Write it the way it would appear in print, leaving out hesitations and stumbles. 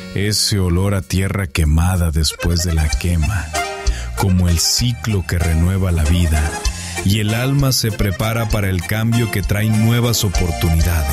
ese olor a tierra quemada después de la quema, como el ciclo que renueva la vida, y el alma se prepara para el cambio que trae nuevas oportunidades.